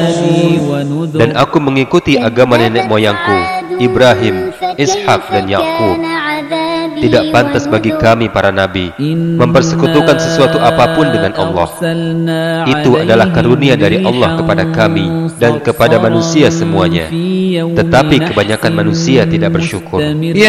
Dan aku mengikuti agama nenek moyangku, Ibrahim, Ishak dan Yakub. Tidak pantas bagi kami para nabi mempersekutukan sesuatu apapun dengan Allah. Itu adalah karunia dari Allah kepada kami dan kepada manusia semuanya. Tetapi kebanyakan manusia tidak bersyukur.